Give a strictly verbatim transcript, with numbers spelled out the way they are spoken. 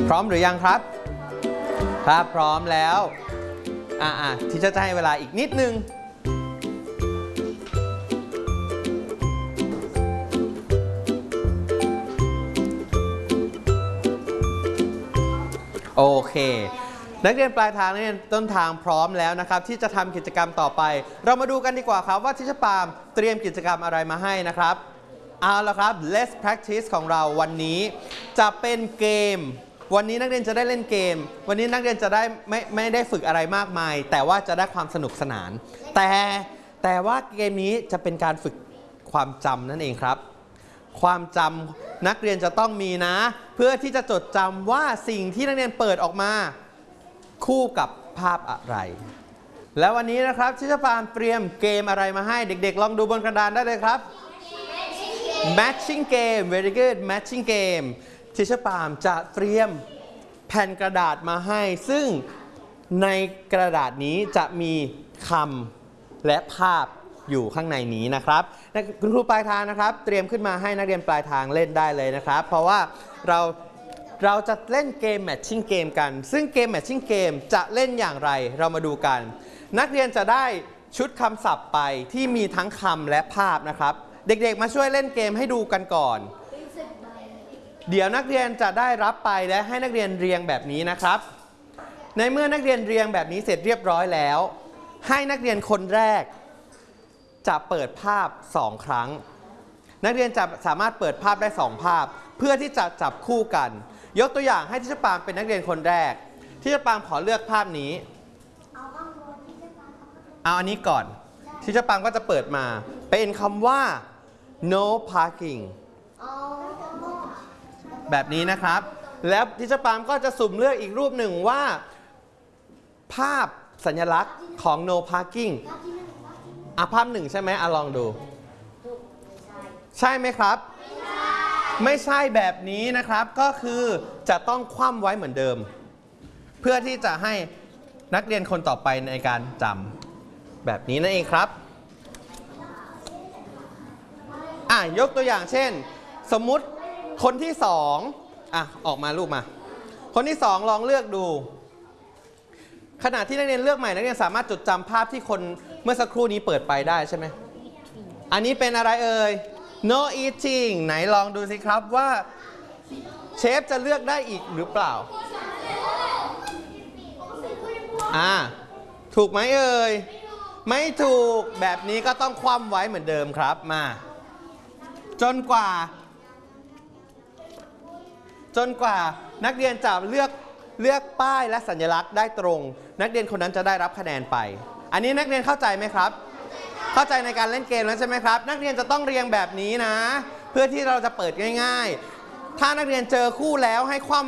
พร้อมหรือยังครับถ้าพร้อมแล้วอ่าที่จะให้เวลาอีกนิดนึงโอเคนักเรียนปลายทางนักเรียนต้นทางพร้อมแล้วนะครับที่จะทำกิจกรรมต่อไปเรามาดูกันดีกว่าครับว่าทิชปาล์มเตรียมกิจกรรมอะไรมาให้นะครับเอาละครับ Let's practice ของเราวันนี้จะเป็นเกมวันนี้นักเรียนจะได้เล่นเกมวันนี้นักเรียนจะได้ไม่ไม่ได้ฝึกอะไรมากมายแต่ว่าจะได้ความสนุกสนานแต่แต่ว่าเกมนี้จะเป็นการฝึกความจำนั่นเองครับความจำนักเรียนจะต้องมีนะเพื่อที่จะจดจำว่าสิ่งที่นักเรียนเปิดออกมาคู่กับภาพอะไรแล้ววันนี้นะครับทิชปาล์มเตรียมเกมอะไรมาให้เด็กๆลองดูบนกระดานได้เลยครับ matching game very good matching game ทิชปาล์มจะเตรียมแผ่นกระดาษมาให้ซึ่งในกระดาษนี้จะมีคำและภาพอยู่ข้างในนี้นะครับคุณครูปลายทางนะครับเตรียมขึ้นมาให้นักเรียนปลายทางเล่นได้เลยนะครับเพราะว่าเราเราจะเล่นเกม matching game กันซึ่งเกม matching game จะเล่นอย่างไรเรามาดูกันนักเรียนจะได้ชุดคำศัพท์ไปที่มีทั้งคำและภาพนะครับเด็กๆมาช่วยเล่นเกมให้ดูกันก่อนเดี๋ยวนักเรียนจะได้รับไปและให้นักเรียนเรียงแบบนี้นะครับในเมื่อนักเรียนเรียงแบบนี้เสร็จเรียบร้อยแล้วให้นักเรียนคนแรกจะเปิดภาพสองครั้งนักเรียนจะสามารถเปิดภาพได้สองภาพเพื่อที่จะจับคู่กันยกตัวอย่างให้ทิชปาล์มเป็นนักเรียนคนแรกทิชปาล์มขอเลือกภาพนี้เอาอันนี้ก่อนทิชปาล์มก็จะเปิดมาเป็นคำว่า no parking แบบนี้นะครับแล้วทิชปาล์มก็จะสุ่มเลือกอีกรูปหนึ่งว่าภาพสัญลักษณ์ของ no parking อ่ะภาพหนึ่งใช่ไหมอ่ะลองดูใช่ไหมครับไม่ใช่แบบนี้นะครับก็คือจะต้องคว่ำไว้เหมือนเดิมเพื่อที่จะให้นักเรียนคนต่อไปในการจำแบบนี้นั่นเองครับอ่ะยกตัวอย่างเช่นสมมุติคนที่สองอ่ะออกมาลูกมาคนที่สองลองเลือกดูขณะที่นักเรียนเลือกใหม่นักเรียนสามารถจดจำภาพที่คนเมื่อสักครู่นี้เปิดไปได้ใช่ไหมอันนี้เป็นอะไรเอ่ยno eating ไหนลองดูสิครับว่าเชฟจะเลือกได้อีกหรือเปล่าอ่าถูกไหมเอ่ยไม่ถูกแบบนี้ก็ต้องคว่ำไว้เหมือนเดิมครับมาจนกว่าจนกว่านักเรียนจะเลือกเลือกป้ายและสัญลักษณ์ได้ตรงนักเรียนคนนั้นจะได้รับคะแนนไปอันนี้นักเรียนเข้าใจไหมครับเข้าใจในการเล่นเกมแล้วใช่ไหมครับนักเรียนจะต้องเรียงแบบนี้นะเพื่อที่เราจะเปิดง่ายๆถ้านักเรียนเจอคู่แล้วให้คว่ำ